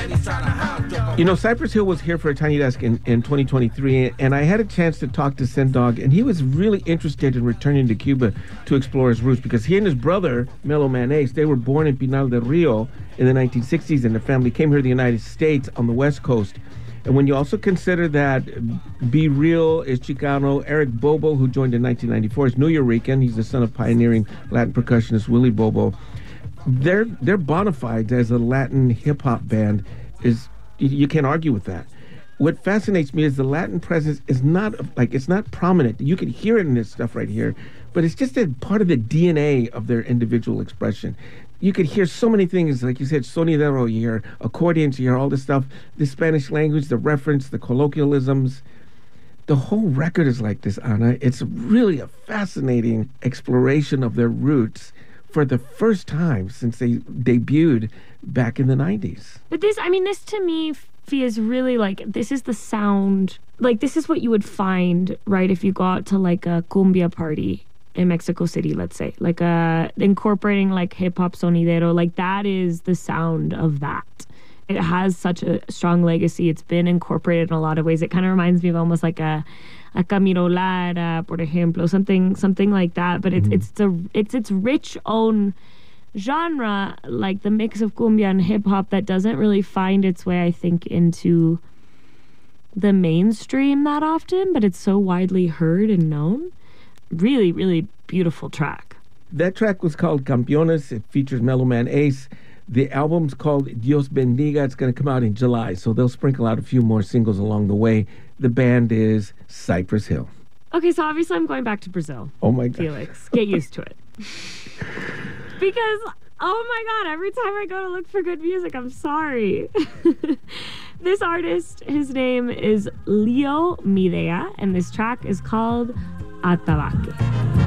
You know, Cypress Hill was here for a Tiny Desk in 2023, and I had a chance to talk to Sen Dog, and he was really interested in returning to Cuba to explore his roots, because he and his brother, Melo Man Ace, they were born in Pinal del Rio in the 1960s, and their family came here to the United States on the West Coast. And when you also consider that Be Real is Chicano, Eric Bobo, who joined in 1994, is New Yorican. He's the son of pioneering Latin percussionist Willie Bobo. Their bona fides as a Latin hip-hop band is, you can't argue with that. What fascinates me is the Latin presence is not, like, it's not prominent. You can hear it in this stuff right here, but it's just a part of the DNA of their individual expression. You could hear so many things, like you said, sonidero, you hear accordions, you hear all this stuff, the Spanish language, the reference, the colloquialisms. The whole record is like this, Ana. It's really a fascinating exploration of their roots for the first time since they debuted back in the 90s. But this to me feels really like, this is the sound, like this is what you would find, right, if you go out to like a cumbia party in Mexico City, let's say, like incorporating like hip hop sonidero, like that is the sound of that. It has such a strong legacy. It's been incorporated in a lot of ways. It kind of reminds me of almost like a Camilo Lara, por ejemplo, something like that. But it's its rich own genre, like the mix of cumbia and hip hop that doesn't really find its way, I think, into the mainstream that often, but it's so widely heard and known. Really, really beautiful track. That track was called Campeones. It features Melo Man Ace. The album's called Dios Bendiga. It's going to come out in July, so they'll sprinkle out a few more singles along the way. The band is Cypress Hill. Okay, so obviously I'm going back to Brazil. Oh my God. Felix, get used to it. Because, oh my God, every time I go to look for good music, I'm sorry. This artist, his name is Leo Midea, and this track is called Atabaque.